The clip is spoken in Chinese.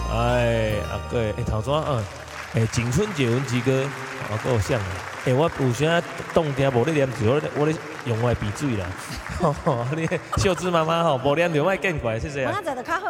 哎，啊个，头先景春结婚之歌，啊个有像，我有啥冻定无咧念住，我咧用我的鼻水啦，你秀芝妈妈吼，无念就莫见怪，谢谢啊。 我做得较好。